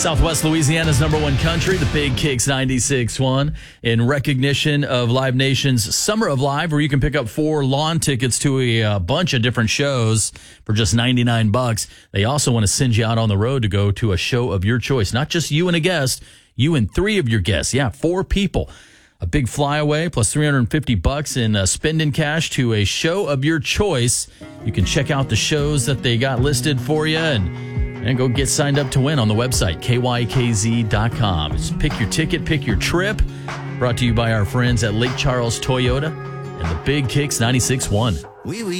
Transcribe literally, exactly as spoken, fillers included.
Southwest Louisiana's number one country, the Big Kicks ninety-six point one, in recognition of Live Nation's Summer of Live, where you can pick up four lawn tickets to a, uh, bunch of different shows for just ninety-nine bucks. They also want to send you out on the road to go to a show of your choice. Not just you and a guest, you and three of your guests. Yeah, four people. A big flyaway plus three hundred fifty bucks in uh, spending cash to a show of your choice. You can check out the shows that they got listed for you and, and go get signed up to win on the website, K Y K Z dot com. Just pick your ticket, pick your trip. Brought to you by our friends at Lake Charles Toyota and the Big Kicks ninety-six point one. Oui, oui.